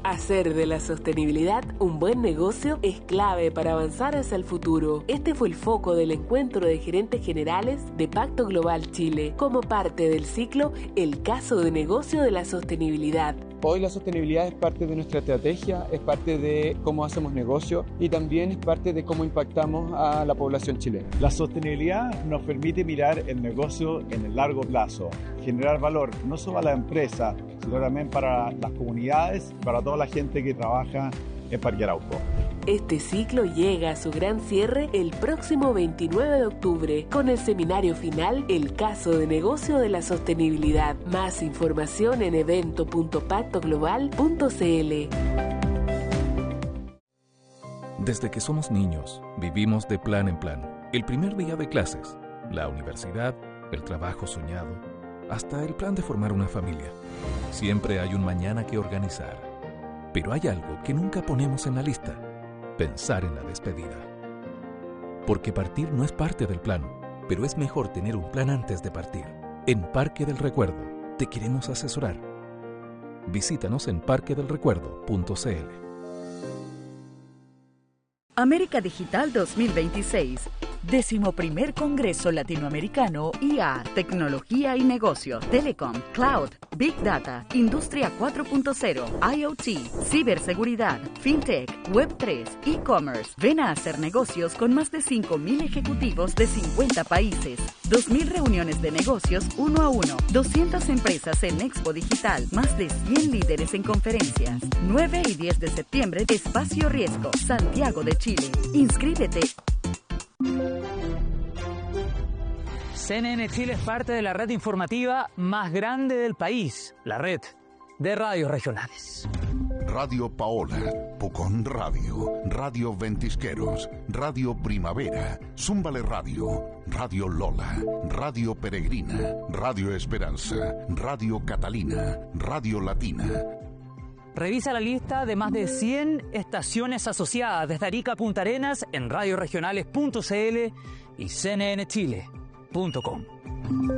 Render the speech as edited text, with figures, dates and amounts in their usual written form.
Hacer de la sostenibilidad un buen negocio es clave para avanzar hacia el futuro. Este fue el foco del encuentro de gerentes generales de Pacto Global Chile, como parte del ciclo El caso de negocio de la sostenibilidad. Hoy la sostenibilidad es parte de nuestra estrategia, es parte de cómo hacemos negocio y también es parte de cómo impactamos a la población chilena. La sostenibilidad nos permite mirar el negocio en el largo plazo, generar valor no solo a la empresa, sino también para las comunidades, para toda la gente que trabaja en Parque Arauco. Este ciclo llega a su gran cierre el próximo 29 de octubre con el seminario final El caso de negocio de la sostenibilidad. Más información en evento.pactoglobal.cl. Desde que somos niños, vivimos de plan en plan. El primer día de clases, la universidad, el trabajo soñado, hasta el plan de formar una familia. Siempre hay un mañana que organizar. Pero hay algo que nunca ponemos en la lista: pensar en la despedida. Porque partir no es parte del plan, pero es mejor tener un plan antes de partir. En Parque del Recuerdo te queremos asesorar. Visítanos en parquedelrecuerdo.cl. América Digital 2026, 11º Congreso Latinoamericano IA, Tecnología y Negocios, Telecom, Cloud, Big Data, Industria 4.0, IoT, Ciberseguridad, FinTech, Web3, E-Commerce. Ven a hacer negocios con más de 5.000 ejecutivos de 50 países, 2.000 reuniones de negocios 1 a 1, 200 empresas en Expo Digital, más de 100 líderes en conferencias. 9 y 10 de septiembre, Espacio Riesgo, Santiago de Chile. Inscríbete. CNN Chile es parte de la red informativa más grande del país, la red de radios regionales. Radio Paola, Pucón Radio, Radio Ventisqueros, Radio Primavera, Zúmbale Radio, Radio Lola, Radio Peregrina, Radio Esperanza, Radio Catalina, Radio Latina. Revisa la lista de más de 100 estaciones asociadas desde Arica a Punta Arenas en radioregionales.cl y cnnchile.com.